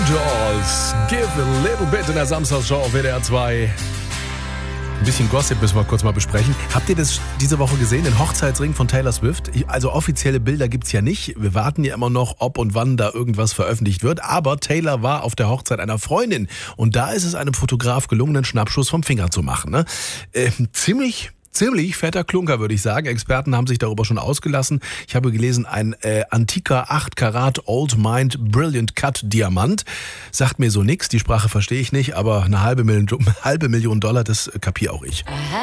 Dolls, Give a Little Bit in der Samstagsshow auf WDR 2. Ein bisschen Gossip müssen wir kurz mal besprechen. Habt ihr das diese Woche gesehen, den Hochzeitsring von Taylor Swift? Also offizielle Bilder gibt's ja nicht. Wir warten ja immer noch, ob und wann da irgendwas veröffentlicht wird. Aber Taylor war auf der Hochzeit einer Freundin. Und da ist es einem Fotograf gelungen, einen Schnappschuss vom Finger zu machen. Ne? Ziemlich fetter Klunker, würde ich sagen. Experten haben sich darüber schon ausgelassen. Ich habe gelesen, ein antiker 8 Karat Old Mind Brilliant Cut Diamant. Sagt mir so nix, die Sprache verstehe ich nicht, aber eine halbe Million $, das kapier auch ich.